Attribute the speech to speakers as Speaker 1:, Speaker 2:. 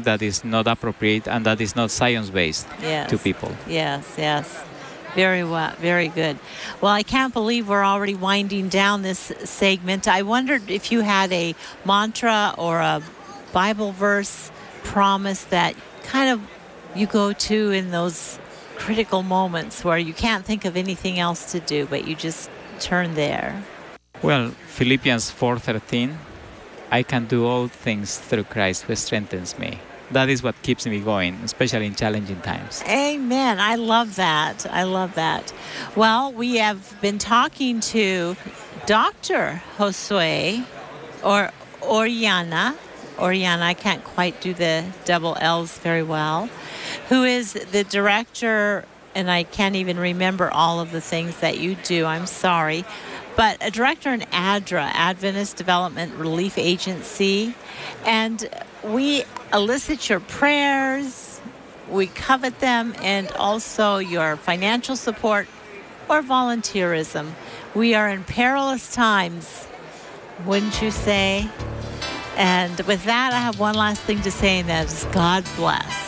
Speaker 1: that is not appropriate and that is not science-based to people.
Speaker 2: Yes. Very well, very good. Well, I can't believe we're already winding down this segment. I wondered if you had a mantra or a Bible verse promise that kind of you go to in those critical moments where you can't think of anything else to do, but you just turn there.
Speaker 1: Well, Philippians 4:13, I can do all things through Christ who strengthens me. That is what keeps me going, especially in challenging times.
Speaker 2: Amen. I love that. Well, we have been talking to Dr. Josue Orellana, I can't quite do the double L's very well, who is the director, and I can't even remember all of the things that you do. I'm sorry. But a director in ADRA, Adventist Development Relief Agency. And we elicit your prayers, we covet them, and also your financial support or volunteerism. We are in perilous times, wouldn't you say? And with that, I have one last thing to say, and that is God bless.